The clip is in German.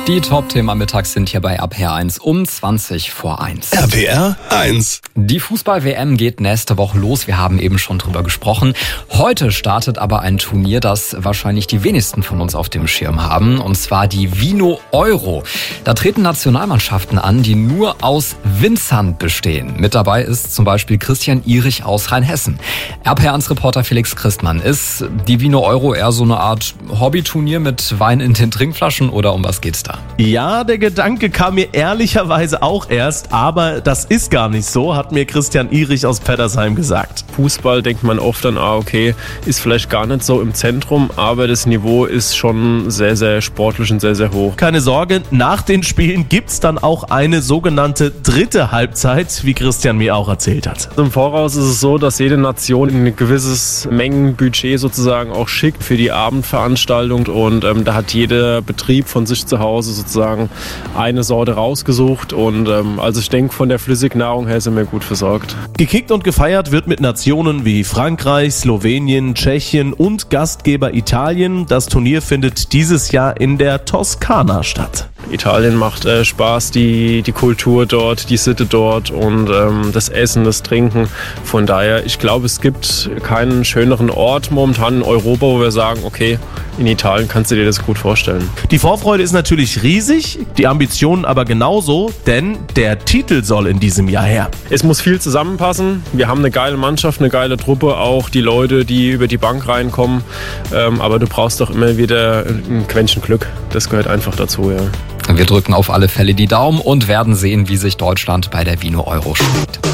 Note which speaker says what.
Speaker 1: Die Top-Themen am Mittag sind hier bei RPR 1 um 20 vor 1.
Speaker 2: RPR 1.
Speaker 1: Die Fußball-WM geht nächste Woche los. Wir haben eben schon drüber gesprochen. Heute startet aber ein Turnier, das wahrscheinlich die wenigsten von uns auf dem Schirm haben. Und zwar die Vino Euro. Da treten Nationalmannschaften an, die nur aus Winzern bestehen. Mit dabei ist zum Beispiel Christian Ierich aus Rheinhessen. RPR 1-Reporter Felix Christmann. Ist die Vino Euro eher so eine Art Hobbyturnier mit Wein in den Trinkflaschen oder um was geht's da?
Speaker 3: Ja, der Gedanke kam mir ehrlicherweise auch erst, aber das ist gar nicht so, hat mir Christian Ierich aus Peddersheim gesagt.
Speaker 4: Fußball denkt man oft dann, okay, ist vielleicht gar nicht so im Zentrum, aber das Niveau ist schon sehr, sehr sportlich und sehr, sehr hoch.
Speaker 3: Keine Sorge, nach den Spielen gibt's dann auch eine sogenannte dritte Halbzeit, wie Christian mir auch erzählt hat.
Speaker 4: Im Voraus ist es so, dass jede Nation ein gewisses Mengenbudget sozusagen auch schickt für die Abendveranstaltung und da hat jeder Betrieb von sich zu Hause sozusagen eine Sorte rausgesucht und also ich denke, von der Flüssignahrung her sind wir gut versorgt.
Speaker 3: Gekickt und gefeiert wird mit Nationen wie Frankreich, Slowenien, Tschechien und Gastgeber Italien. Das Turnier findet dieses Jahr in der Toskana statt.
Speaker 4: Italien macht Spaß, die Kultur dort, die Sitte dort und das Essen, das Trinken. Von daher, ich glaube, es gibt keinen schöneren Ort momentan in Europa, wo wir sagen, okay, in Italien kannst du dir das gut vorstellen.
Speaker 3: Die Vorfreude ist natürlich riesig, die Ambitionen aber genauso, denn der Titel soll in diesem Jahr her.
Speaker 4: Es muss viel zusammenpassen. Wir haben eine geile Mannschaft, eine geile Truppe, auch die Leute, die über die Bank reinkommen. Aber du brauchst doch immer wieder ein Quäntchen Glück. Das gehört einfach dazu, ja.
Speaker 1: Wir drücken auf alle Fälle die Daumen und werden sehen, wie sich Deutschland bei der Vino Euro schlägt.